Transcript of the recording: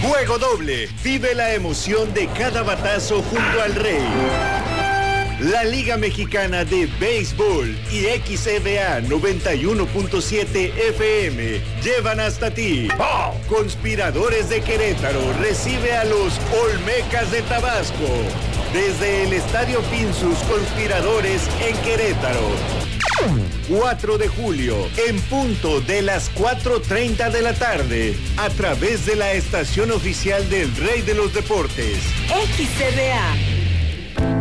Juego doble. Vive la emoción de cada batazo junto al Rey. La Liga Mexicana de Béisbol y XEBA 91.7 FM llevan hasta ti. Conspiradores de Querétaro recibe a los Olmecas de Tabasco. Desde el Estadio Pinsus Conspiradores en Querétaro. 4 de julio, en punto de las 4:30 de la tarde, a través de la estación oficial del Rey de los Deportes. XCBA.